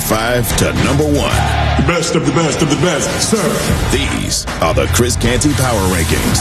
5 to number 1. Best of the best of the best, sir. These are the Chris Canty Power Rankings.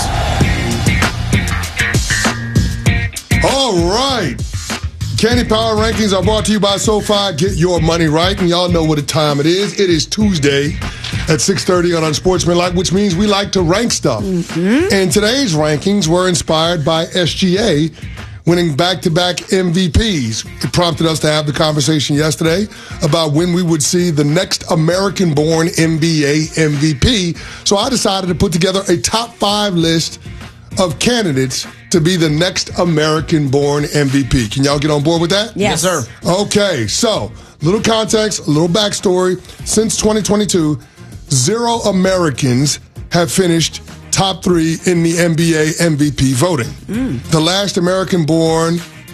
All right. Canty Power Rankings are brought to you by SoFi. Get your money right. And y'all know what time it is. It is Tuesday at 6:30 on Unsportsmanlike, which means we like to rank stuff. And today's rankings were inspired by SGA winning back-to-back MVPs. It prompted us to have the conversation yesterday about when we would see the next American-born NBA MVP. So I decided to put together a top 5 list of candidates to be the next American-born MVP. Can y'all get on board with that? Yes, sir. Okay, so little context, a little backstory. Since 2022, 0 Americans have finished top 3 in the NBA MVP voting. The last American-born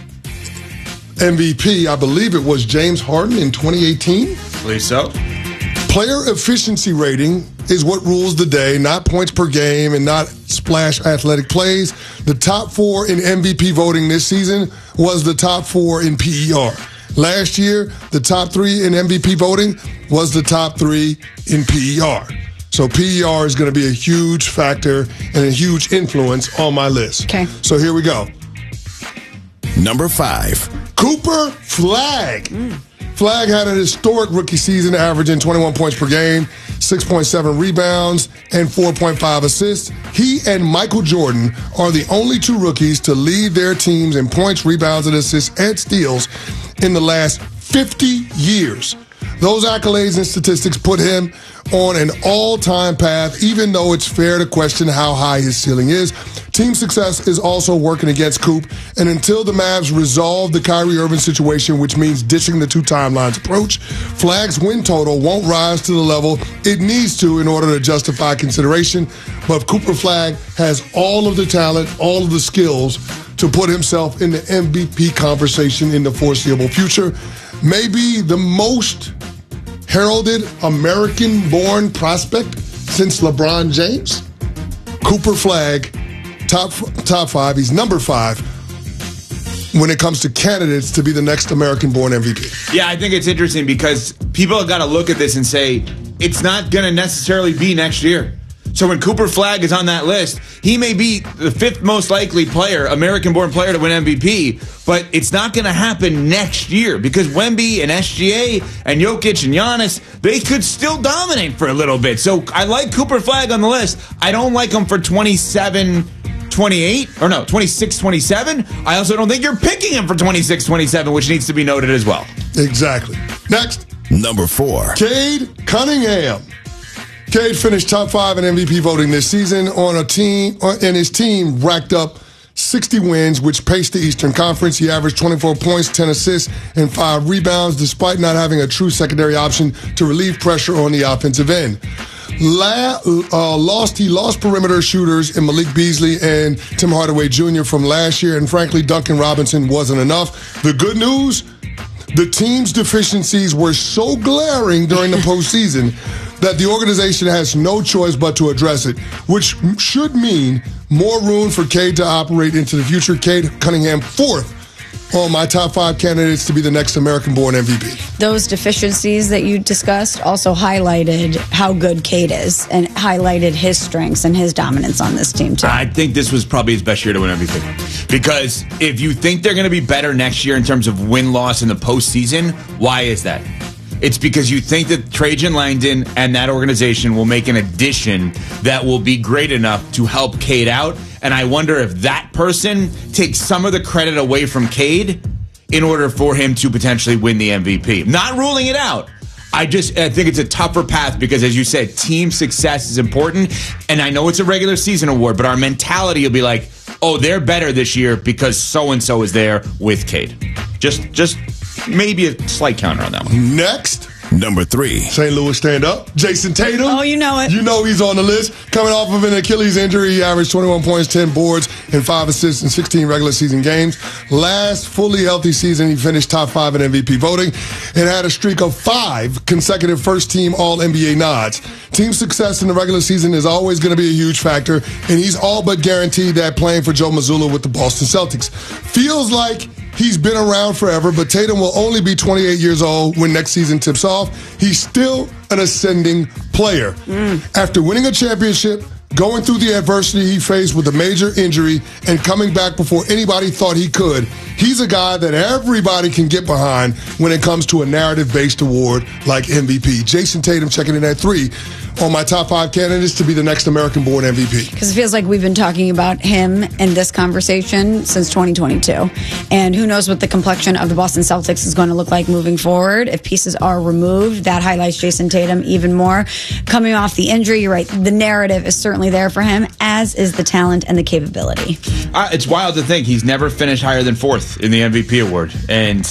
MVP, I believe it was James Harden in 2018. I believe so. Player efficiency rating is what rules the day, not points per game and not splash athletic plays. The top 4 in MVP voting this season was the top 4 in PER. Last year, the top 3 in MVP voting was the top 3 in PER. So PER is going to be a huge factor and a huge influence on my list. Okay. So here we go. Number 5. Cooper Flagg. Flagg had an historic rookie season, averaging 21 points per game, 6.7 rebounds, and 4.5 assists. He and Michael Jordan are the only 2 rookies to lead their teams in points, rebounds, and assists and steals in the last 50 years. Those accolades and statistics put him on an all-time path, even though it's fair to question how high his ceiling is. Team success is also working against Coop, and until the Mavs resolve the Kyrie Irving situation, which means ditching the 2 timelines approach, Flagg's win total won't rise to the level it needs to in order to justify consideration. But Cooper Flagg has all of the talent, all of the skills to put himself in the MVP conversation in the foreseeable future. Maybe the most heralded American-born prospect since LeBron James. Cooper Flagg, top 5. He's number 5 when it comes to candidates to be the next American-born MVP. Yeah, I think it's interesting because people have got to look at this and say it's not going to necessarily be next year. So when Cooper Flagg is on that list, he may be the 5th most likely player, American-born player to win MVP, but it's not going to happen next year because Wemby and SGA and Jokic and Giannis, they could still dominate for a little bit. So I like Cooper Flagg on the list. I don't like him for 26-27. I also don't think you're picking him for 26-27, which needs to be noted as well. Exactly. Next. Number 4. Cade Cunningham. Cade finished top 5 in MVP voting this season and his team racked up 60 wins, which paced the Eastern Conference. He averaged 24 points, 10 assists, and 5 rebounds, despite not having a true secondary option to relieve pressure on the offensive end. He lost perimeter shooters in Malik Beasley and Tim Hardaway Jr. from last year, and frankly, Duncan Robinson wasn't enough. The good news, the team's deficiencies were so glaring during the postseason that the organization has no choice but to address it, which should mean more room for Cade to operate into the future. Cade Cunningham, 4th on my top 5 candidates to be the next American-born MVP. Those deficiencies that you discussed also highlighted how good Cade is and highlighted his strengths and his dominance on this team, too. I think this was probably his best year to win MVP. Because if you think they're going to be better next year in terms of win-loss in the postseason, why is that? It's because you think that Trajan Langdon and that organization will make an addition that will be great enough to help Cade out. And I wonder if that person takes some of the credit away from Cade in order for him to potentially win the MVP. Not ruling it out. I think it's a tougher path because, as you said, team success is important. And I know it's a regular season award, but our mentality will be like, oh, they're better this year because so-and-so is there with Cade. Just maybe a slight counter on that one. Next. Number 3. St. Louis stand up. Jason Tatum. Oh, you know it. You know he's on the list. Coming off of an Achilles injury, he averaged 21 points, 10 boards, and 5 assists in 16 regular season games. Last fully healthy season, he finished top 5 in MVP voting and had a streak of 5 consecutive first-team All-NBA nods. Team success in the regular season is always going to be a huge factor, and he's all but guaranteed that playing for Joe Mazzulla with the Boston Celtics. Feels like he's been around forever, but Tatum will only be 28 years old when next season tips off. He's still an ascending player. After winning a championship, going through the adversity he faced with a major injury, and coming back before anybody thought he could, he's a guy that everybody can get behind when it comes to a narrative-based award like MVP. Jason Tatum checking in at 3 on my top 5 candidates to be the next American-born MVP. Because it feels like we've been talking about him in this conversation since 2022. And who knows what the complexion of the Boston Celtics is going to look like moving forward. If pieces are removed, that highlights Jason Tatum even more. Coming off the injury, you're right, the narrative is certainly there for him, as is the talent and the capability. It's wild to think he's never finished higher than 4th in the MVP award. And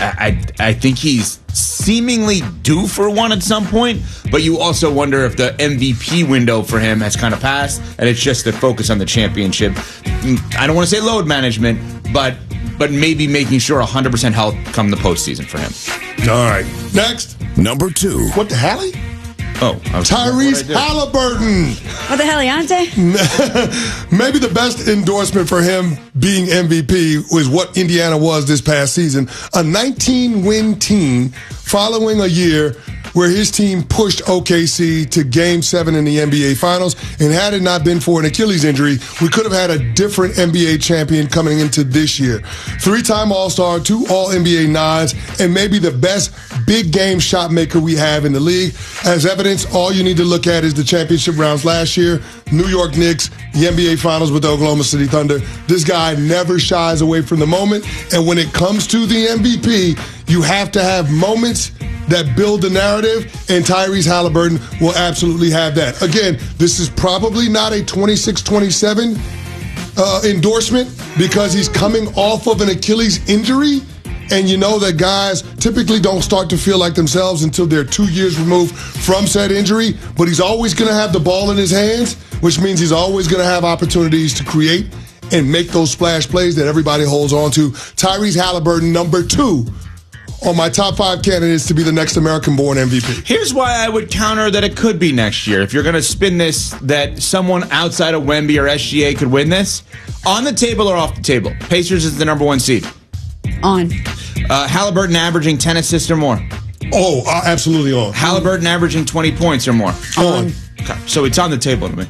I think he's seemingly due for one at some point, but you also wonder if the MVP window for him has kind of passed, and it's just the focus on the championship. I don't want to say load management, but maybe making sure 100% health come the postseason for him. All right. Next. Number 2. What the hell? Oh, Tyrese Halliburton. What the hell, Yante? Maybe the best endorsement for him being MVP was what Indiana was this past season. A 19-win team following a year where his team pushed OKC to Game 7 in the NBA Finals. And had it not been for an Achilles injury, we could have had a different NBA champion coming into this year. 3-time All-Star, 2 All-NBA nods, and maybe the best big game shot maker we have in the league. As evidence, all you need to look at is the championship rounds last year, New York Knicks, the NBA Finals with the Oklahoma City Thunder. This guy never shies away from the moment. And when it comes to the MVP, you have to have moments that build the narrative, and Tyrese Halliburton will absolutely have that. Again, this is probably not a 26-27 endorsement because he's coming off of an Achilles injury, and you know that guys typically don't start to feel like themselves until they're 2 years removed from said injury, but he's always going to have the ball in his hands, which means he's always going to have opportunities to create and make those splash plays that everybody holds on to. Tyrese Halliburton, number 2 on my top 5 candidates to be the next American-born MVP. Here's why I would counter that it could be next year. If you're going to spin this, that someone outside of Wemby or SGA could win this, on the table or off the table? Pacers is the number 1 seed. On. Halliburton averaging 10 assists or more. Oh, absolutely on. Halliburton averaging 20 points or more. On. Okay, so it's on the table to me.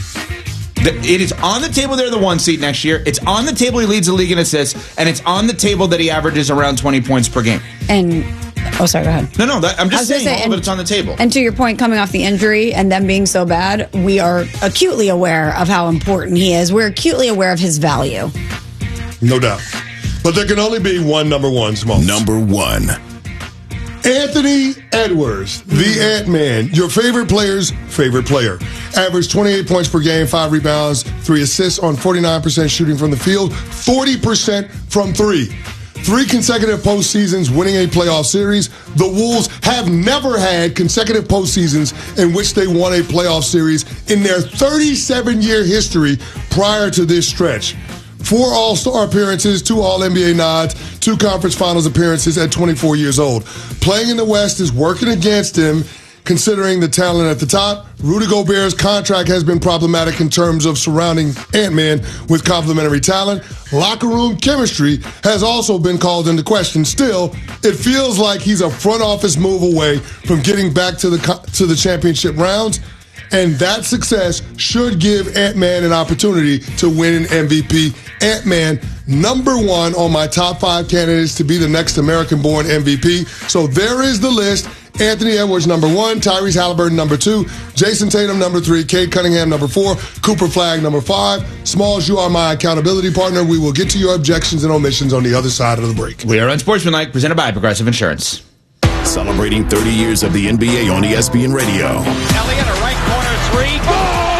It is on the table they're the 1 seed next year. It's on the table he leads the league in assists, and it's on the table that he averages around 20 points per game. And, sorry, go ahead. No, I'm just saying all of it's on the table. And to your point, coming off the injury and them being so bad, we are acutely aware of how important he is. We're acutely aware of his value. No doubt. But there can only be one number 1, Smoke. Number 1. Anthony Edwards, the Ant-Man, your favorite player's favorite player. Averaged 28 points per game, 5 rebounds, 3 assists on 49% shooting from the field, 40% from 3. 3 consecutive postseasons winning a playoff series. The Wolves have never had consecutive postseasons in which they won a playoff series in their 37-year history prior to this stretch. 4 All-Star appearances, 2 All-NBA nods, 2 Conference Finals appearances at 24 years old. Playing in the West is working against him, considering the talent at the top. Rudy Gobert's contract has been problematic in terms of surrounding Ant-Man with complementary talent. Locker room chemistry has also been called into question. Still, it feels like he's a front office move away from getting back to the championship rounds. And that success should give Ant-Man an opportunity to win an MVP. Ant-Man, number 1 on my top 5 candidates to be the next American-born MVP. So there is the list. Anthony Edwards, number 1. Tyrese Halliburton, number 2. Jason Tatum, number 3. Cade Cunningham, number 4. Cooper Flagg, number 5. Smalls, you are my accountability partner. We will get to your objections and omissions on the other side of the break. We are Unsportsmanlike, presented by Progressive Insurance. Celebrating 30 years of the NBA on ESPN Radio. Elliott, a right corner 3. Oh,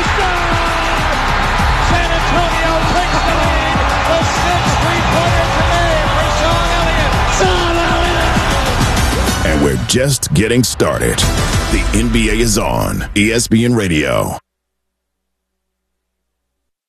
San Antonio takes the lead. The 6th three-pointer today for Sean Elliott. And we're just getting started. The NBA is on ESPN Radio.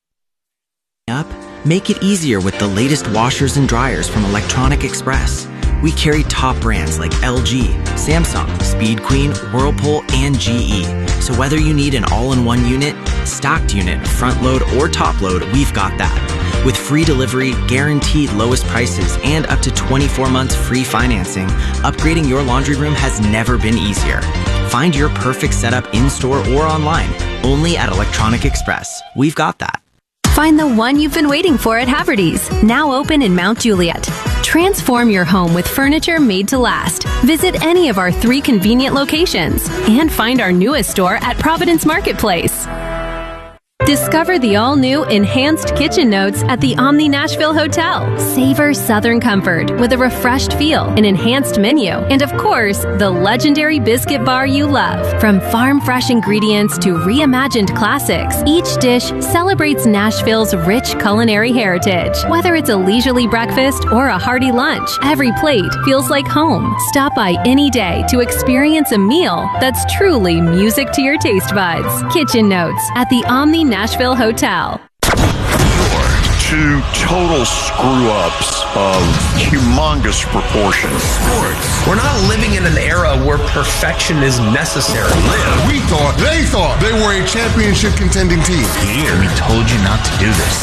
Make it easier with the latest washers and dryers from Electronic Express. We carry top brands like LG, Samsung, Speed Queen, Whirlpool, and GE. So whether you need an all-in-one unit, stocked unit, front load, or top load, we've got that. With free delivery, guaranteed lowest prices, and up to 24 months free financing, upgrading your laundry room has never been easier. Find your perfect setup in-store or online, only at Electronic Express. We've got that. Find the one you've been waiting for at Haverty's, now open in Mount Juliet. Transform your home with furniture made to last. Visit any of our 3 convenient locations and find our newest store at Providence Marketplace. Discover the all-new enhanced kitchen notes at the Omni Nashville Hotel. Savor Southern comfort with a refreshed feel, an enhanced menu, and of course, the legendary biscuit bar you love. From farm-fresh ingredients to reimagined classics, each dish celebrates Nashville's rich culinary heritage. Whether it's a leisurely breakfast or a hearty lunch, every plate feels like home. Stop by any day to experience a meal that's truly music to your taste buds. Kitchen Notes at the Omni Nashville Hotel. Two total screw-ups of humongous proportions. Sports. We're not living in an era where perfection is necessary. They thought they were a championship contending team. Here, we told you not to do this.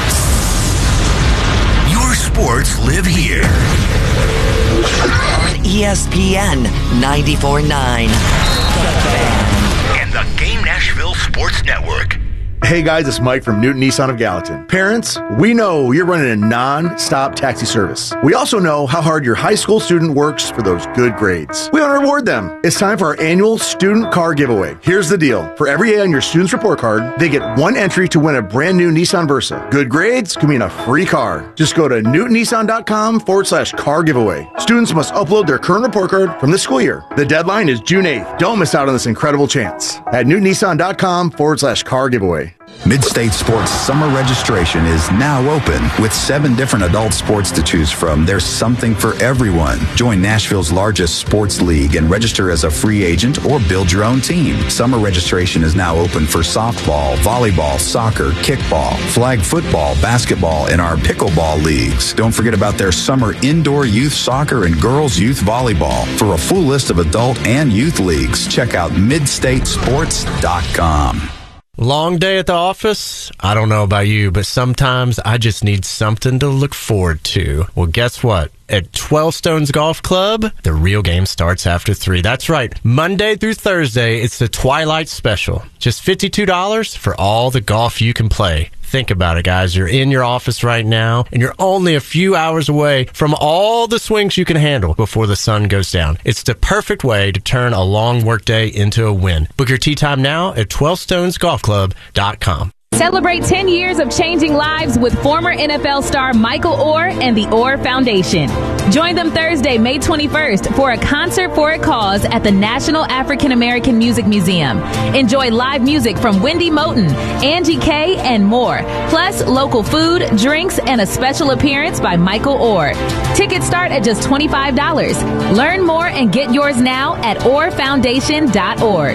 Your sports live here. On ESPN 94.9. And the Game Nashville Sports Network. Hey guys, it's Mike from Newton Nissan of Gallatin. Parents, we know you're running a non-stop taxi service. We also know how hard your high school student works for those good grades. We want to reward them. It's time for our annual student car giveaway. Here's the deal. For every A on your student's report card, they get 1 entry to win a brand new Nissan Versa. Good grades can mean a free car. Just go to newtonnissan.com/car giveaway. Students must upload their current report card from this school year. The deadline is June 8th. Don't miss out on this incredible chance at newtonnissan.com/car giveaway. Midstate Sports summer registration is now open. With 7 different adult sports to choose from, there's something for everyone. Join Nashville's largest sports league and register as a free agent or build your own team. Summer registration is now open for softball, volleyball, soccer, kickball, flag football, basketball, and our pickleball leagues. Don't forget about their summer indoor youth soccer and girls youth volleyball. For a full list of adult and youth leagues, check out midstatesports.com. Long day at the office? I don't know about you, but sometimes I just need something to look forward to. Well, guess what? At 12 Stones Golf Club, the real game starts after 3. That's right. Monday through Thursday, it's the Twilight Special. Just $52 for all the golf you can play. Think about it, guys. You're in your office right now, and you're only a few hours away from all the swings you can handle before the sun goes down. It's the perfect way to turn a long workday into a win. Book your tee time now at 12stonesgolfclub.com. Celebrate 10 years of changing lives with former NFL star Michael Orr and the Orr Foundation. Join them Thursday, May 21st for a concert for a cause at the National African American Music Museum. Enjoy live music from Wendy Moten, Angie K, and more. Plus, local food, drinks, and a special appearance by Michael Orr. Tickets start at just $25. Learn more and get yours now at orrfoundation.org.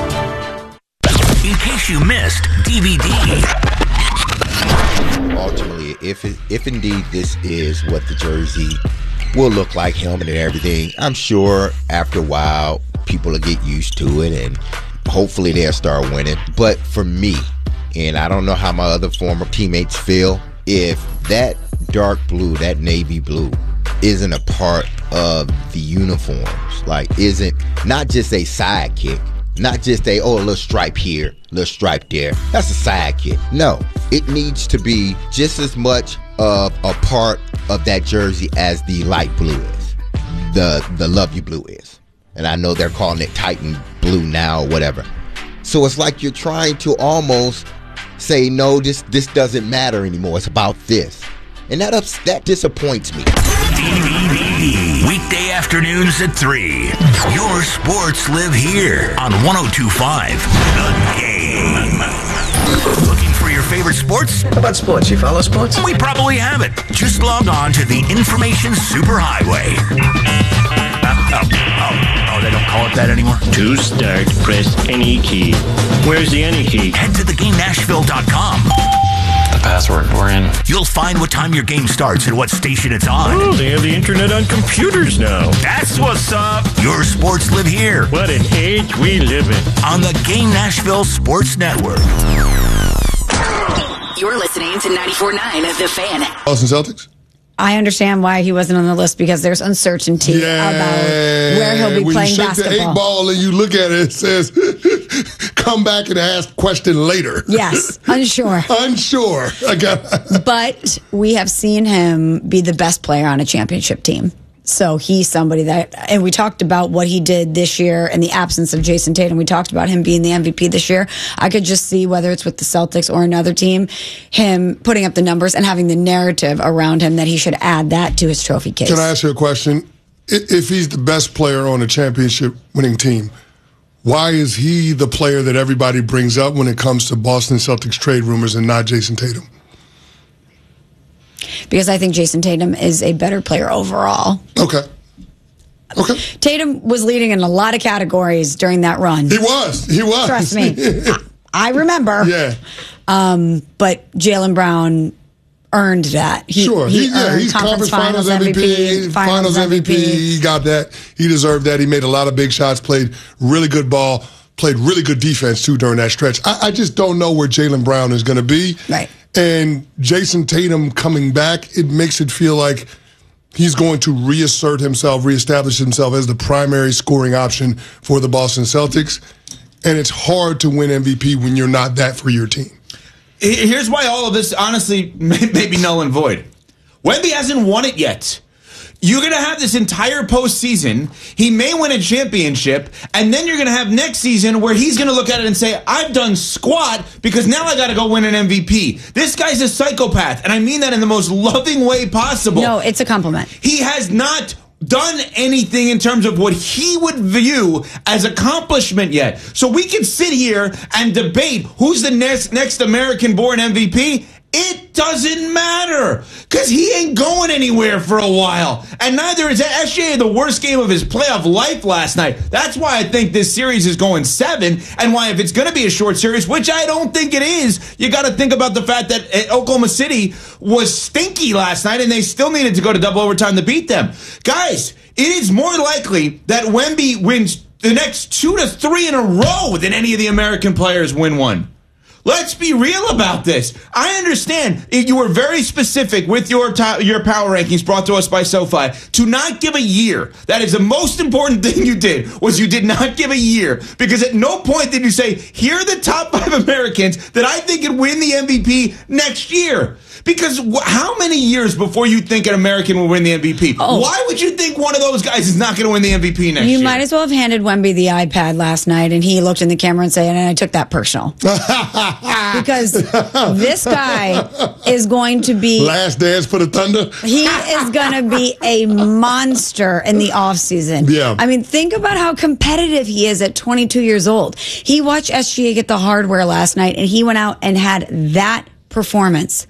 In case you missed DVD. Ultimately, if indeed this is what the jersey will look like, helmet and everything, I'm sure after a while people will get used to it and hopefully they'll start winning. But for me, and I don't know how my other former teammates feel, if that dark blue, that navy blue, isn't a part of the uniforms, like isn't not just a sidekick, not just a, oh, a little stripe here, little stripe there. That's a sidekick. No, it needs to be just as much of a part of that jersey as the light blue is, the Love You blue is. And I know they're calling it Titan blue now or whatever. So it's like you're trying to almost say, no, this doesn't matter anymore. It's about this. And that disappoints me. DVD. Weekday afternoons at 3. Your sports live here on 102.5 The Game. Looking for your favorite sports? How about sports? You follow sports? We probably have it. Just log on to the Information Superhighway. Oh, they don't call it that anymore? To start, press any key. Where's the any key? Head to theGameNashville.com. password. We're in. You'll find what time your game starts and what station it's on. Oh, they have the internet on computers now. That's what's up. Your sports live here. What an age we live in. On the Game Nashville Sports Network. You're listening to 94.9 of The Fan. Boston Celtics? I understand why he wasn't on the list because there's uncertainty about where he'll be playing basketball. When you shake the 8 ball and you look at it, it says, come back and ask question later. Yes, unsure. Unsure. But we have seen him be the best player on a championship team. So he's somebody that, and we talked about what he did this year in the absence of Jason Tatum. We talked about him being the MVP this year. I could just see, whether it's with the Celtics or another team, him putting up the numbers and having the narrative around him that he should add that to his trophy case. Can I ask you a question? If he's the best player on a championship winning team, why is he the player that everybody brings up when it comes to Boston Celtics trade rumors and not Jason Tatum? Because I think Jason Tatum is a better player overall. Okay. Tatum was leading in a lot of categories during that run. He was. Trust me. I remember. Yeah. But Jaylen Brown earned that. He's conference finals MVP, finals MVP. He got that. He deserved that. He made a lot of big shots, played really good ball, played really good defense, too, during that stretch. I just don't know where Jaylen Brown is going to be. Right. And Jason Tatum coming back, it makes it feel like he's going to reassert himself, reestablish himself as the primary scoring option for the Boston Celtics. And it's hard to win MVP when you're not that for your team. Here's why all of this, honestly, may be null and void. Wemby hasn't won it yet. You're going to have this entire postseason. He may win a championship, and then you're going to have next season where he's going to look at it and say, I've done squat because now I got to go win an MVP. This guy's a psychopath, and I mean that in the most loving way possible. No, it's a compliment. He has not done anything in terms of what he would view as accomplishment yet. So we can sit here and debate who's the next American-born MVP. It doesn't matter because he ain't going anywhere for a while. And neither is SGA. The worst game of his playoff life last night. That's why I think this series is going 7, and why if it's going to be a short series, which I don't think it is, you got to think about the fact that Oklahoma City was stinky last night and they still needed to go to double overtime to beat them. Guys, it is more likely that Wemby wins the next 2 to 3 in a row than any of the American players win one. Let's be real about this. I understand you were very specific with your power rankings brought to us by SoFi to not give a year. That is the most important thing you did, was you did not give a year. Because at no point did you say, here are the top 5 Americans that I think could win the MVP next year. Because how many years before you think an American will win the MVP? Oh. Why would you think one of those guys is not going to win the MVP next year? You might as well have handed Wemby the iPad last night and he looked in the camera and said, and I took that personal. Because this guy is going to be... Last dance for the Thunder? He is going to be a monster in the offseason. Yeah. I mean, think about how competitive he is at 22 years old. He watched SGA get the hardware last night and he went out and had that performance.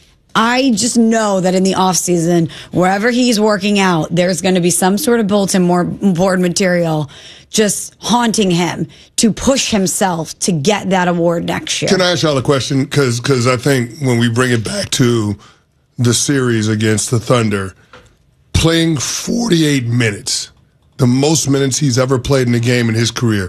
I just know that in the offseason, wherever he's working out, there's going to be some sort of bulletin board material just haunting him to push himself to get that award next year. Can I ask y'all a question? Because I think when we bring it back to the series against the Thunder, playing 48 minutes, the most minutes he's ever played in a game in his career,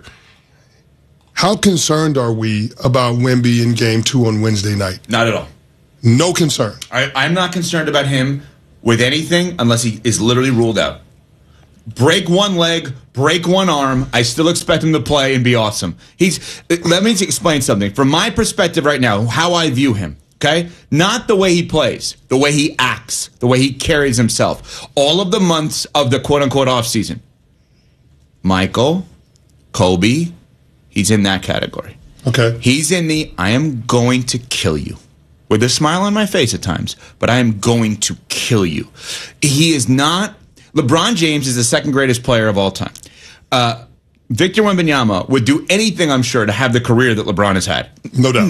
how concerned are we about Wemby in Game 2 on Wednesday night? Not at all. No concern. I'm not concerned about him with anything unless he is literally ruled out. Break one leg, break one arm. I still expect him to play and be awesome. Let me explain something. From my perspective right now, how I view him, okay? Not the way he plays, the way he acts, the way he carries himself. All of the months of the quote-unquote offseason. Michael, Kobe, he's in that category. Okay. He's in the, I am going to kill you. With a smile on my face at times, but I am going to kill you. He is not... LeBron James is the second greatest player of all time. Victor Wembanyama would do anything, I'm sure, to have the career that LeBron has had. No doubt.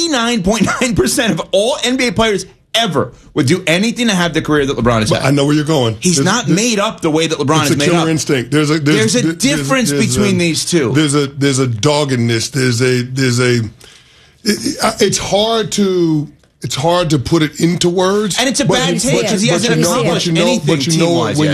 99.9% of all NBA players ever would do anything to have the career that LeBron has had. I know where you're going. He's not made up the way that LBron is made up. It's a killer instinct. There's a difference between these two. There's a doggedness. It's hard to it's hard to put it into words. And it's a bad take because he hasn't accomplished anything But you know team-wise when yet.